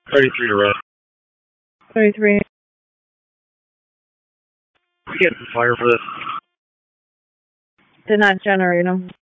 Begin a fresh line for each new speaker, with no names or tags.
33 to red.
33.
We get some fire for this.
Did not generate them.